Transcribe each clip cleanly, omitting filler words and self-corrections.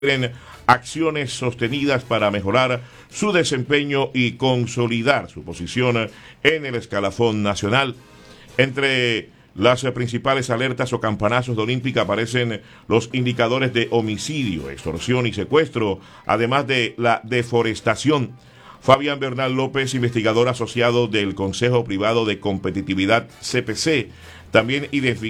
acciones sostenidas para mejorar su desempeño y consolidar su posición en el escalafón nacional. Entre las principales alertas o campanazos de Olímpica aparecen los indicadores de homicidio, extorsión y secuestro, además de la deforestación. Fabián Bernal López, investigador asociado del Consejo Privado de Competitividad CPC, también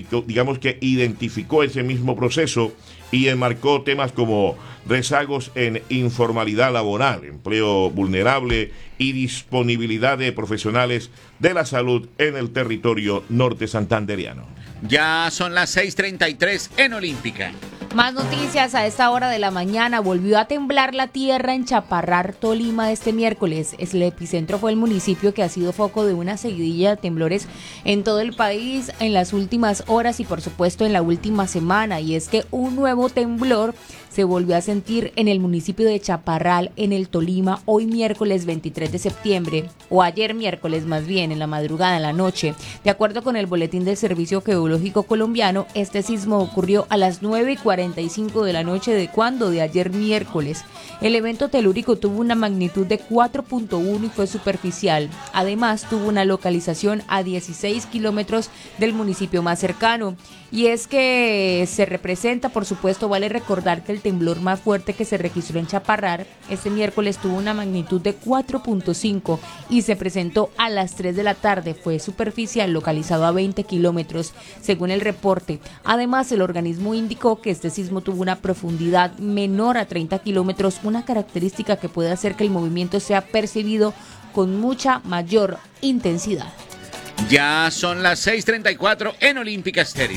identificó ese mismo proceso y enmarcó temas como rezagos en informalidad laboral, empleo vulnerable y disponibilidad de profesionales de la salud en el territorio norte santanderiano. Ya son las 6:33 en Olímpica. Más noticias a esta hora de la mañana. Volvió a temblar la tierra en Chaparrar, Tolima, este miércoles. El epicentro fue el municipio que ha sido foco de una seguidilla de temblores en todo el país en las últimas horas y por supuesto en la última semana. Y es que un nuevo temblor se volvió a sentir en el municipio de Chaparral, en el Tolima, hoy miércoles 23 de septiembre, o ayer miércoles más bien, en la madrugada, en la noche. De acuerdo con el Boletín del Servicio Geológico Colombiano, este sismo ocurrió a las 9:45 de la noche de ayer miércoles. El evento telúrico tuvo una magnitud de 4.1 y fue superficial. Además, tuvo una localización a 16 kilómetros del municipio más cercano. Y es que se representa, por supuesto, vale recordar que el temblor más fuerte que se registró en Chaparrar este miércoles tuvo una magnitud de 4.5 y se presentó a las 3 de la tarde. Fue superficial, localizado a 20 kilómetros, según el reporte. Además, el organismo indicó que este sismo tuvo una profundidad menor a 30 kilómetros, una característica que puede hacer que el movimiento sea percibido con mucha mayor intensidad. Ya son las 6:34 en Olímpica Estéreo.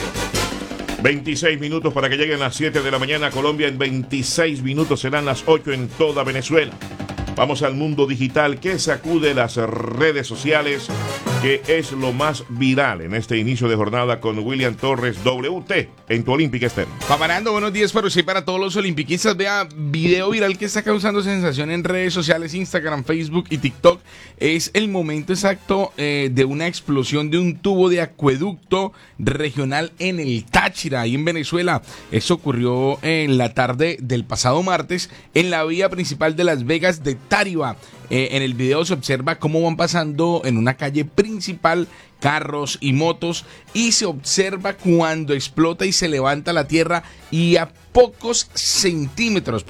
26 minutos para que lleguen las 7 de la mañana a Colombia. En 26 minutos serán las 8 en toda Venezuela. Vamos al mundo digital que sacude las redes sociales, que es lo más viral en este inicio de jornada con William Torres, WT, en tu Olímpica Estéreo. Paparando, buenos días para usted y para todos los olimpiquistas. Vea, video viral que está causando sensación en redes sociales, Instagram, Facebook y TikTok. Es el momento exacto de una explosión de un tubo de acueducto regional en el Táchira, ahí en Venezuela. Eso ocurrió en la tarde del pasado martes en la vía principal de Las Vegas de Táriba. En el video se observa cómo van pasando en una calle principal carros y motos y se observa cuando explota y se levanta la tierra y a pocos centímetros,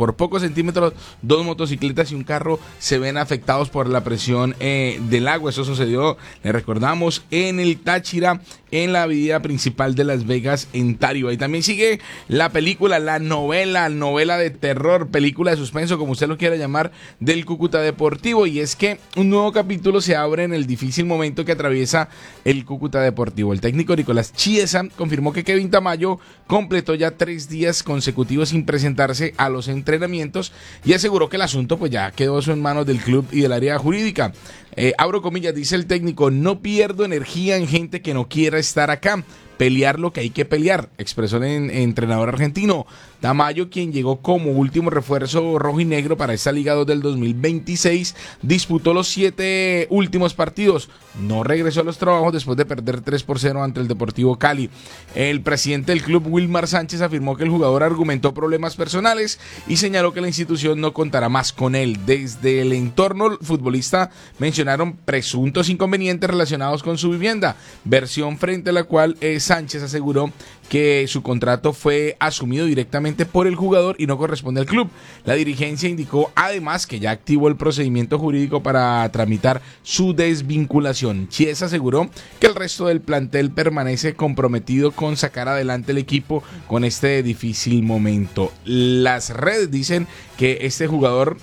dos motocicletas y un carro se ven afectados por la presión del agua. Eso sucedió, le recordamos, en el Táchira, en la avenida principal de Las Vegas, en Táriba. Y también sigue la película, la novela de terror, película de suspenso, como usted lo quiera llamar, del Cúcuta Deportivo. Y es que un nuevo capítulo se abre en el difícil momento que atraviesa el Cúcuta Deportivo. El técnico Nicolás Chiesa confirmó que Kevin Tamayo completó ya 3 días consecutivos sin presentarse a los entrenamientos y aseguró que el asunto pues ya quedó en manos del club y del área jurídica. Abro comillas, dice el técnico: no pierdo energía en gente que no quiera estar acá. Pelear lo que hay que pelear, expresó el entrenador argentino. Tamayo, quien llegó como último refuerzo rojo y negro para esta Liga 2 del 2026, disputó los 7 últimos partidos. No regresó a los trabajos después de perder 3-0 ante el Deportivo Cali. El presidente del club, Wilmar Sánchez, afirmó que el jugador argumentó problemas personales y señaló que la institución no contará más con él. Desde el entorno futbolista mencionaron presuntos inconvenientes relacionados con su vivienda, versión frente a la cual Sánchez aseguró que su contrato fue asumido directamente por el jugador y no corresponde al club. La dirigencia indicó además que ya activó el procedimiento jurídico para tramitar su desvinculación. Chiesa aseguró que el resto del plantel permanece comprometido con sacar adelante el equipo con este difícil momento. Las redes dicen que este jugador,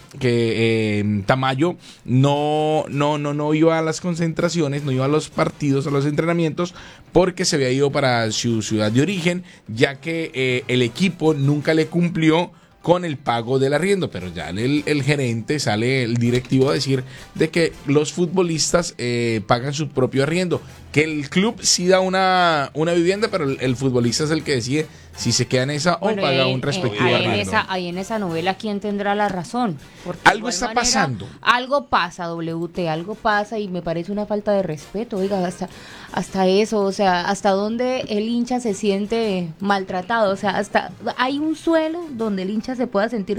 que Tamayo, no iba a las concentraciones, no iba a los partidos, a los entrenamientos, porque se había ido para su ciudad de origen, ya que el equipo nunca le cumplió con el pago del arriendo, pero ya el gerente, sale el directivo a decir de que los futbolistas pagan su propio arriendo, que el club sí da una vivienda, pero el futbolista es el que decide si se queda en esa o Bueno, paga un respectivo ahí arriendo. ahí en esa novela, ¿quién tendrá la razón? Porque Algo de igual está manera, pasando. Algo pasa, WT, algo pasa y me parece una falta de respeto. Oiga, hasta eso, o sea, hasta dónde el hincha se siente maltratado. O sea, hasta hay un suelo donde el hincha se pueda sentir